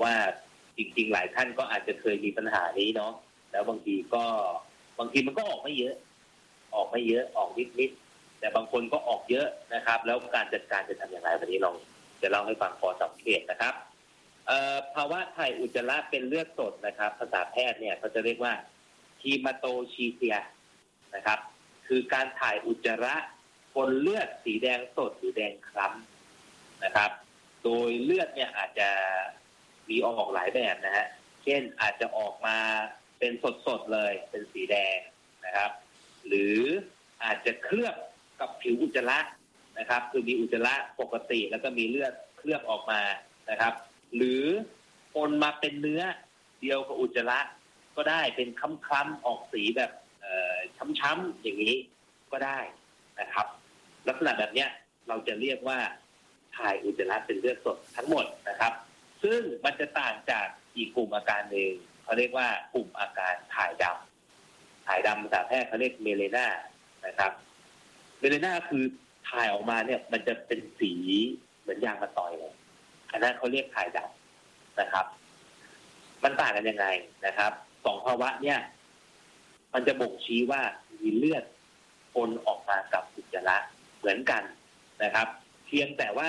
ว่าจริงๆหลายท่านก็อาจจะเคยมีปัญหานี้เนาะแล้วบางทีมันก็ออกไม่เยอะออกนิดๆแต่บางคนก็ออกเยอะนะครับแล้วการจัดการจะทำอย่างไรวันนี้ลองจะเล่าให้ฟังพอสังเกตนะครับภาวะถ่ายอุจจาระเป็นเลือดสดนะครับภาษาแพทย์เนี่ยเขาจะเรียกว่าฮีมาโตชีเซียนะครับคือการถ่ายอุจจาระปนเลือดสีแดงสดหรือแดงคล้ำนะครับโดยเลือดเนี่ยอาจจะมีออกหลายแบบนะฮะเช่นอาจจะออกมาเป็นสดๆเลยเป็นสีแดงนะครับหรืออาจจะเคลือบกับผิวอุจจาระนะครับคือมีอุจจาระปกติแล้วก็มีเลือดเคลือบออกมานะครับหรือปนมาเป็นเนื้อเดียวกับอุจจาระก็ได้เป็นคล้ำๆออกสีแบบช้ำๆอย่างนี้ก็ได้นะครับลักษณะแบบเนี้ยเราจะเรียกว่าถ่ายอุจจาระเป็นเลือดสดทั้งหมดนะครับซึ่งมันจะต่างจากอีกกลุ่มอาการหนึ่งเขาเรียกว่ากลุ่มอาการถ่ายดำภาษาแพทย์เขาเรียกเมเลนานะครับเมเลนาคือถ่ายออกมาเนี่ยมันจะเป็นสีเหมือนยางมะตอยเลยอันนั้นเขาเรียกถ่ายดำนะครับมันต่างกันยังไงนะครับสองภาวะเนี่ยมันจะบ่งชี้ว่ามีเลือดปนออกมากับอุจจาระเหมือนกันนะครับเพียงแต่ว่า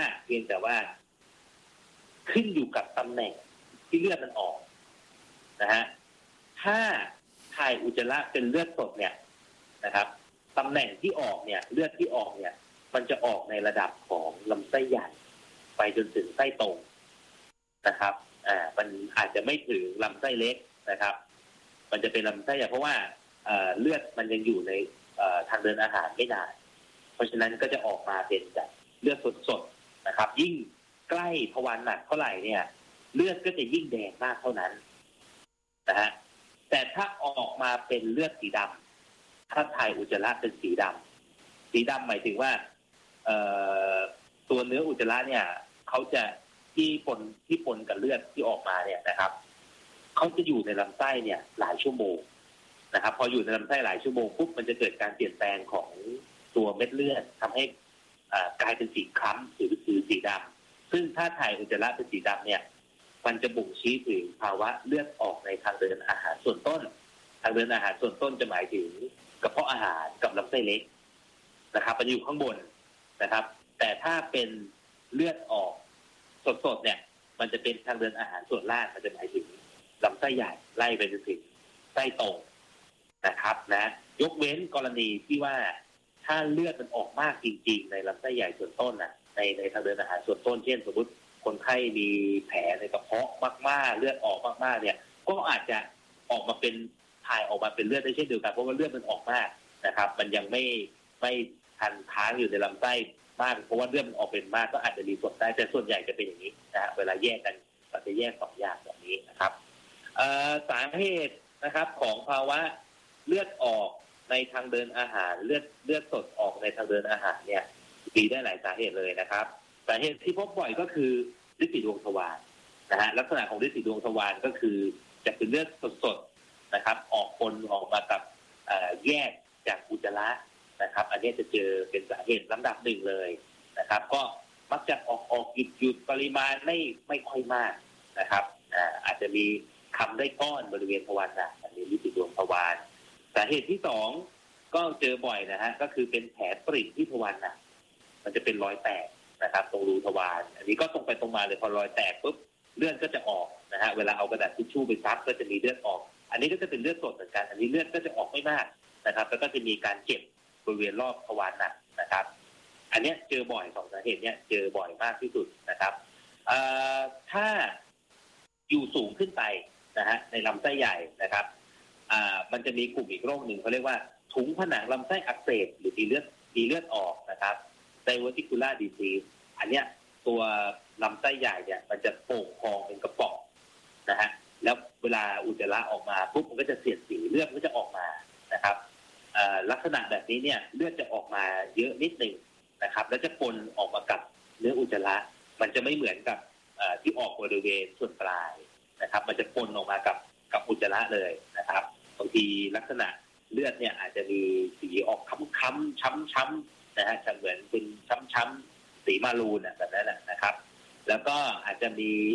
ขึ้นอยู่กับตำแหน่งที่เลือดมันออกนะฮะถ้าถ่ายอุจจาระเป็นเลือดสดเนี่ยนะครับตำแหน่งที่ออกเนี่ยเลือดที่ออกเนี่ยมันจะออกในระดับของลำไส้ใหญ่ไปจนถึงไส้ตรงนะครับมันอาจจะไม่ถึงลำไส้เล็กนะครับมันจะเป็นลำไส้ใหญ่เพราะว่าเลือดมันยังอยู่ในทางเดินอาหารไม่นานเพราะฉะนั้นก็จะออกมาเป็นแบบเลือดสดๆนะครับยิ่งใกล้ทวารหนักเท่าไหร่เนี่ยเลือดก็จะยิ่งแดงมากเท่านั้นนะฮะแต่ถ้าออกมาเป็นเลือดสีดำถ้าถ่ายอุจจาระเป็นสีดำหมายถึงว่าตัวเนื้ออุจจาระเนี่ยเขาจะที่ปนกับเลือดที่ออกมาเนี่ยนะครับเขาจะอยู่ในลำไส้เนี่ยหลายชั่วโมงนะครับพออยู่ในลำไส้หลายชั่วโมงปุ๊บมันจะเกิดการเปลี่ยนแปลงของตัวเม็ดเลือดทำให้กลายเป็นสีคล้ำหรือสีดำซึ่งถ้าถ่ายอุจจาระเป็นสีดำเนี่ยมันจะบ่งชี้ถึงภาวะเลือดออกในทางเดินอาหารส่วนต้นทางเดินอาหารส่วนต้นจะหมายถึงกระเพาะอาหารกับลำไส้เล็กนะครับมันอยู่ข้างบนนะครับแต่ถ้าเป็นเลือดออกสดๆเนี่ยมันจะเป็นทางเดินอาหารส่วนล่างมันจะหมายถึงลำไส้ใหญ่ไล่ไปจนถึงไส้ตรงนะครับนะยกเว้นกรณีที่ว่าถ้าเลือดมันออกมากจริงๆในลำไส้ใหญ่ส่วนต้นน่ะในทางเดินอาหารส่วนต้นเช่นสมมติคนไข้มีแผลในกระเพาะมากๆเลือดออกมากๆเนี่ยก็อาจจะออกมาเป็นถ่ายออกมาเป็นเลือดได้เช่นเดียวกันเพราะว่าเลือดมันออกมากนะครับมันยังไม่ทันค้างอยู่ในลำไส้มากเพราะว่าเลือดมันออกเป็นมากก็อาจจะมีส่วนได้แต่ส่วนใหญ่จะเป็นอย่างนี้นะฮะเวลาแยกกันเราจะแยกสองอย่างแบบนี้นะครับสาเหตุนะครับของภาวะเลือดออกในทางเดินอาหารเลือดสดออกในทางเดินอาหารเนี่ยมีได้หลายสาเหตุเลยนะครับสาเหตุที่พบบ่อยก็คือฤทธิ์สีดวงทวารนะฮะลักษณะของฤทธิ์สีดวงทวารก็คือจะเป็นเลือดสดๆนะครับออกปนออกมากับแยกจากอุจจาระนะครับอันนี้จะเจอเป็นสาเหตุลำดับหนึ่งเลยนะครับก็มักจะออกหยุดปริมาณไม่ค่อยมากนะครับอาจจะมีคำได้ก้อนบริเวณทวารหนักอันนี้ฤทธิ์สีดวงทวารสาเหตุที่สองก็เจอบ่อยนะฮะก็คือเป็นแผลปริที่ทวารหนักมันจะเป็นรอยแตกนะครับตรงรูทวารอันนี้ก็ตรงไปตรงมาเลยพอรอยแตกปุ๊บเลือดก็จะออกนะฮะเวลาเอากระดาษทิชชู่ไปซับก็จะมีเลือดออกอันนี้ก็จะเป็นเลือดสดเหมือนกันอันนี้เลือดก็จะออกไม่มากนะครับแล้วก็จะมีการเจ็บบริเวณรอบทวารหนักนะครับอันนี้เจอบ่อยสองสาเหตุเนี่ยเจอบ่อยมากที่สุดนะครับถ้าอยู่สูงขึ้นไปนะฮะในลำไส้ใหญ่นะครับมันจะมีกลุ่มอีกโรคหนึ่งเขาเรียกว่าถุงผนังลำไส้อักเสบหรือมีเลือดออกนะครับ diverticular disease อันเนี้ยตัวลำไส้ใหญ่เนี่ยมันจะโป่งพองเป็นกระป๋องนะฮะแล้วเวลาอุจจาระออกมาปุ๊บมันก็จะเสียดสีเลือดก็จะออกมานะครับลักษณะแบบนี้เนี่ยเลือดจะออกมาเยอะนิดนึงนะครับแล้วจะปนออกมากับเนื้ออุจจาระมันจะไม่เหมือนกับที่ออกบริเวณส่วนปลายนะครับมันจะปนออกมากับอุจจาระเลยนะครับบางทีลักษณะเลือดเนี่ยอาจจะมีสีออกค้ำๆช้ำๆนะฮะจะเหมือนเป็นช้ำๆสีมารูนแบบนั้นนะครับแล้วก็อาจจะมี